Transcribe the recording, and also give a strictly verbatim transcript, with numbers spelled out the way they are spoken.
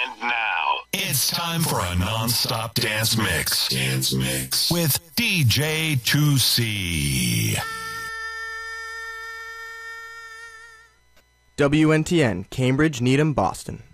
And now, it's time for a non-stop dance mix. Dance mix. With D J two C. W N T N, Cambridge, Needham, Boston.